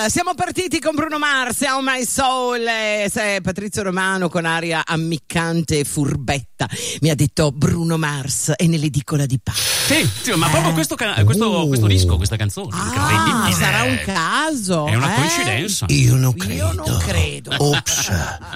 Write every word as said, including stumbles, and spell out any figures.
Siamo partiti con Bruno Mars, Oh My Soul. E se Patrizio Romano con aria ammiccante e furbetta mi ha detto Bruno Mars è nell'edicola di Parma. Sì, sì, ma proprio questo, questo, Oh. questo disco, questa canzone. Ah, sarà un caso. È una eh? coincidenza. Io non credo. Io non credo. Ops.